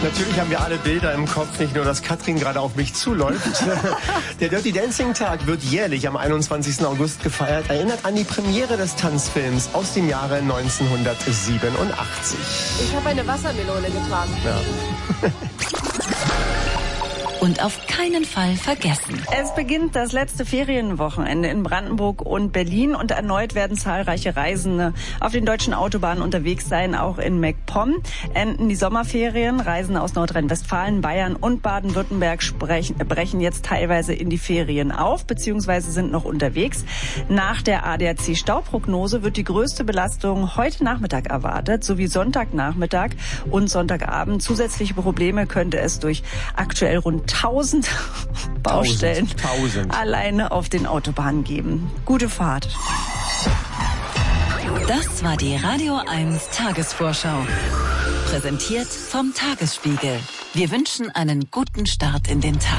Natürlich haben wir alle Bilder im Kopf, nicht nur, dass Katrin gerade auf mich zuläuft. Der Dirty Dancing Tag wird jährlich am 21. August gefeiert. Erinnert an die Premiere des Tanzfilms aus dem Jahre 1987. Ich habe eine Wassermelone getragen. Ja. Und auf keinen Fall vergessen. Es beginnt das letzte Ferienwochenende in Brandenburg und Berlin und erneut werden zahlreiche Reisende auf den deutschen Autobahnen unterwegs sein, auch in MacPom. Enden die Sommerferien, Reisende aus Nordrhein-Westfalen, Bayern und Baden-Württemberg brechen jetzt teilweise in die Ferien auf, beziehungsweise sind noch unterwegs. Nach der ADAC-Stauprognose wird die größte Belastung heute Nachmittag erwartet, sowie Sonntagnachmittag und Sonntagabend. Zusätzliche Probleme könnte es durch aktuell rund 1000 Baustellen alleine auf den Autobahnen geben. Gute Fahrt. Das war die Radio 1 Tagesvorschau. Präsentiert vom Tagesspiegel. Wir wünschen einen guten Start in den Tag.